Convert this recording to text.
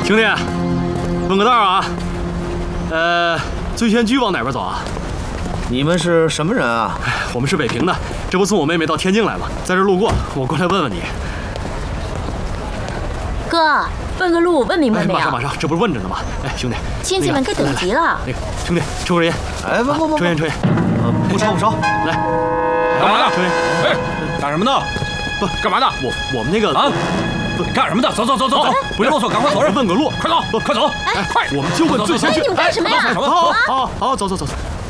兄弟，问个道啊，醉仙居往哪边走啊？ 你们是什么人啊？ 我们是北平的，这不送我妹妹到天津来吗？在这路过，我过来问问你。 哥，问个路，问明白没有？ 马上，这不是问着呢吗？哎，兄弟， 亲戚们该等急了。 那个兄弟，抽根烟。 哎，不， 抽烟。 不抽。 来， 干嘛呢？ 抽烟。 哎，干什么呢？ 不， 干嘛呢？ 我们那个啊，干什么的？走，不啰嗦，赶快走人， 问个路， 快走，快走！ 哎，快，我们就问醉仙居。 你们干什么呀？ 好，走。